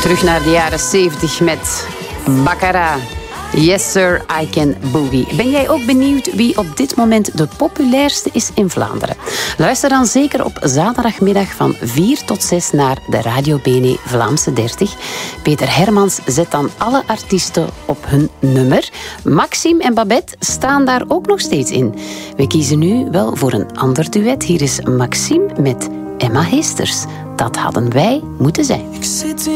Terug naar de jaren 70 met Baccarat. Yes sir, I can boogie. Ben jij ook benieuwd wie op dit moment de populairste is in Vlaanderen? Luister dan zeker op zaterdagmiddag van 4 tot 6 naar de Radio Bene Vlaamse 30. Peter Hermans zet dan alle artiesten op hun nummer. Maxime en Babette staan daar ook nog steeds in. We kiezen nu wel voor een ander duet. Hier is Maxime met Emma Heesters. Dat hadden wij moeten zijn.